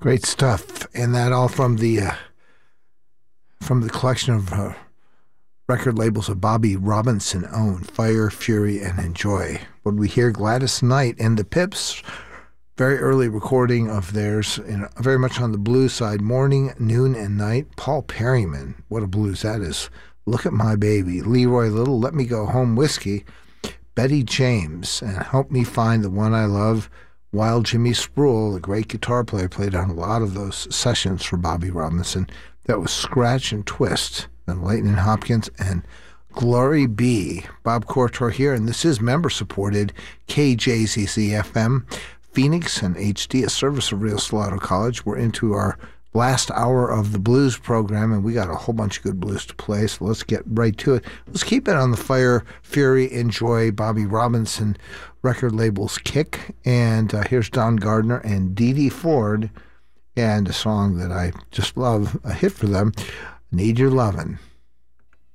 Great stuff, and that all from the collection of record labels of Bobby Robinson owned, Fire, Fury, and Enjoy. When we hear Gladys Knight and the Pips, very early recording of theirs, very much on the blues side, Morning, Noon, and Night. Paul Perryman, what a blues that is. Look at My Baby. Leroy Little, Let Me Go Home Whiskey. Betty James, and Help Me Find the One I Love. While Jimmy Spruill, the great guitar player, played on a lot of those sessions for Bobby Robinson. That was Scratch and Twist, and Leighton and Hopkins, and Glory Be. Bob Cortor here, and this is member-supported KJZZ-FM, Phoenix and HD, a service of Rio Salado College. We're into our last hour of the blues program, and we got a whole bunch of good blues to play, so let's get right to it. Let's keep it on the Fire, Fury, Enjoy, Bobby Robinson record label's kick, and here's Don Gardner and Dee Dee Ford, and a song that I just love, a hit for them, Need Your Lovin'.